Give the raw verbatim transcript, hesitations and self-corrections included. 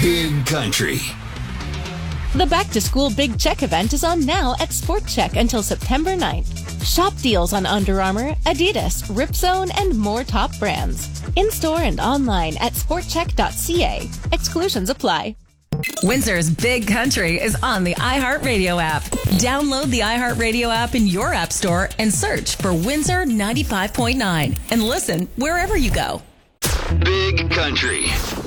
Big Country. The Back to School Big Check event is on now at Sport Check until September ninth. Shop deals on Under Armour, Adidas, Ripzone, and more top brands. In-store and online at sport check dot c a. Exclusions apply. Windsor's Big Country is on the iHeartRadio app. Download the iHeartRadio app in your app store and search for Windsor ninety-five point nine and listen wherever you go. Big Country.